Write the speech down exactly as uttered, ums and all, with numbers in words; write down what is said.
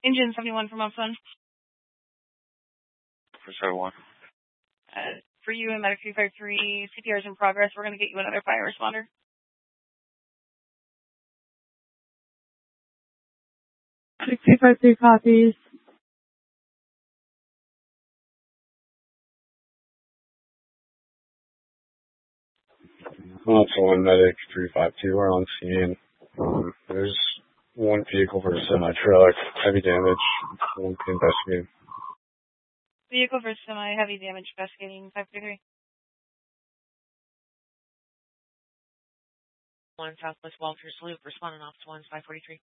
Engine seventy-one from Upson. For seventy-one. Uh, for you and Medic three five three, C P R is in progress. We're going to get you another fire responder. Medic three five three copies. Upson Medic three five two are on scene. Um, there's one vehicle for a semi-truck, heavy damage, one P investigating. Vehicle for semi heavy damage investigating five three three. One Southwest Walters Loop, responding off to one five forty-three.